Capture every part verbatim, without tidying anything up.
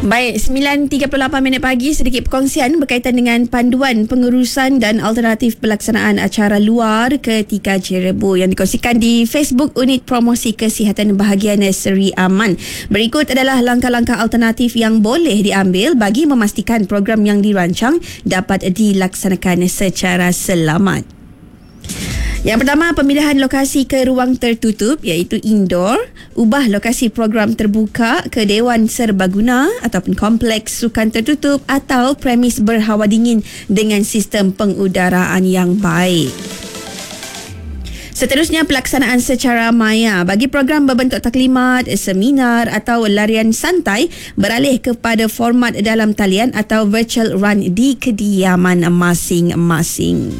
Baik, sembilan tiga puluh lapan minit pagi, sedikit perkongsian berkaitan dengan panduan pengurusan dan alternatif pelaksanaan acara luar ketika Jerebu yang dikongsikan di Facebook Unit Promosi Kesihatan Bahagian Seri Aman. Berikut adalah langkah-langkah alternatif yang boleh diambil bagi memastikan program yang dirancang dapat dilaksanakan secara selamat. Yang pertama, pemilihan lokasi ke ruang tertutup iaitu indoor. Ubah lokasi program terbuka ke Dewan Serbaguna ataupun kompleks sukan tertutup atau premis berhawa dingin dengan sistem pengudaraan yang baik. Seterusnya, pelaksanaan secara maya. Bagi program berbentuk taklimat, seminar atau larian santai, beralih kepada format dalam talian atau virtual run di kediaman masing-masing.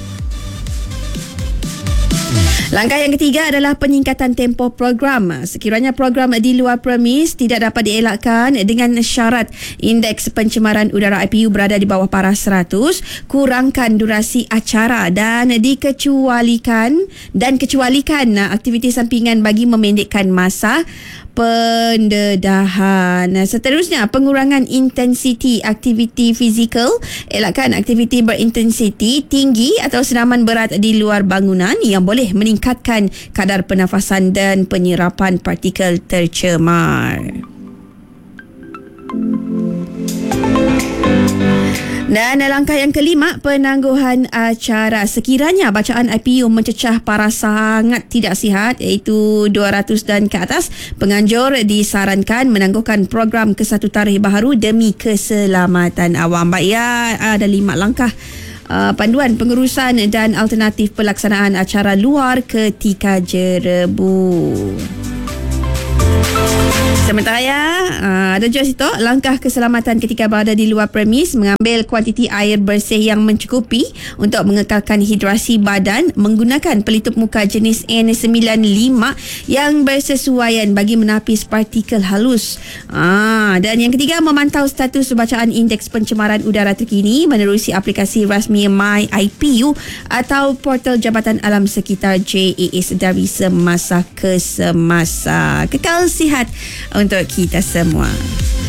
Langkah yang ketiga adalah penyingkatan tempoh program. Sekiranya program di luar premis tidak dapat dielakkan dengan syarat indeks pencemaran udara I P U berada di bawah paras seratus, kurangkan durasi acara dan dikecualikan dan kecualikan aktiviti sampingan bagi memendekkan masa pendedahan. Seterusnya, pengurangan intensiti aktiviti fizikal. Elakkan aktiviti berintensiti tinggi atau senaman berat di luar bangunan yang boleh meningkatkan kadar pernafasan dan penyerapan partikel tercemar. Dan langkah yang kelima, penangguhan acara. Sekiranya bacaan I P U mencecah paras sangat tidak sihat iaitu dua ratus dan ke atas, penganjur disarankan menangguhkan program ke satu tarikh baharu demi keselamatan awam. Baik ya, ada lima langkah uh, panduan pengurusan dan alternatif pelaksanaan acara luar ketika Jerebu. Sementara ya, uh, ada juga situ langkah keselamatan ketika berada di luar premis, mengambil kuantiti air bersih yang mencukupi untuk mengekalkan hidrasi badan, menggunakan pelitup muka jenis N sembilan lima yang bersesuaian bagi menapis partikel halus. Ah, dan yang ketiga, memantau status bacaan indeks pencemaran udara terkini menerusi aplikasi rasmi My I P U atau portal Jabatan Alam Sekitar J A S dari semasa ke semasa. Kekal sihat untuk kita semua.